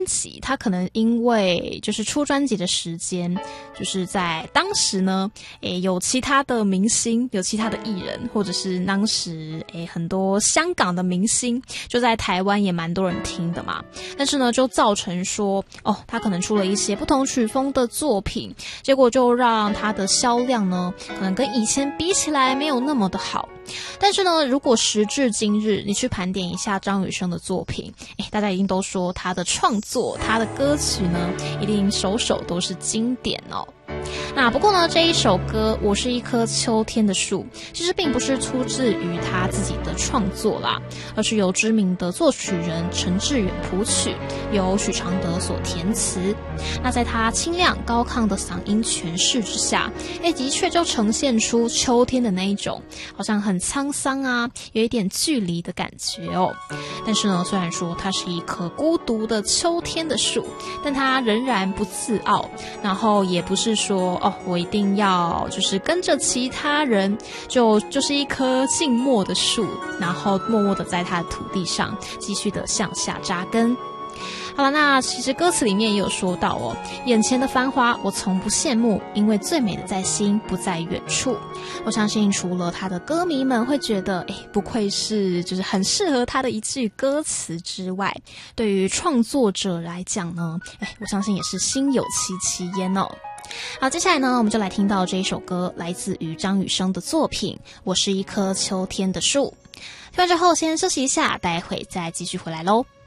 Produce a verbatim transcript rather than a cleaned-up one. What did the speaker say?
辑，他可能因为就是出专辑的时间，就是在当时呢，诶有其他的明星，有其他的艺人，或者是当时诶很多香港的明星，就在台湾也蛮多人听的嘛。但是呢，就造成说，哦，他可能出了一些不同曲风的作品，结果就让他的销量呢，可能跟以前比起来没有那么的好。但是呢，如果时至今日，你去盘点一下张雨生的作品，诶，大家一定都说他的创作，他的歌曲呢，一定首首都是经典哦。那不过呢，这一首歌《我是一棵秋天的树》其实并不是出自于他自己的创作啦，而是由知名的作曲人陈志远谱曲，由许常德所填词。那在他清亮高亢的嗓音诠释之下，诶，的确就呈现出秋天的那一种好像很沧桑啊，有一点距离的感觉哦。但是呢，虽然说它是一棵孤独的秋天的树，但它仍然不自傲，然后也不是说哦，我一定要就是跟着其他人，就就是一棵静默的树，然后默默的在它的土地上继续的向下扎根。好了，那其实歌词里面也有说到哦，眼前的繁华我从不羡慕，因为最美的在心不在远处。我相信除了他的歌迷们会觉得诶不愧是就是很适合他的一句歌词之外，对于创作者来讲呢，诶我相信也是心有戚戚焉哦。好，接下来呢，我们就来听到这一首歌，来自于张雨生的作品《我是一棵秋天的树》。听完之后先休息一下，待会再继续回来咯。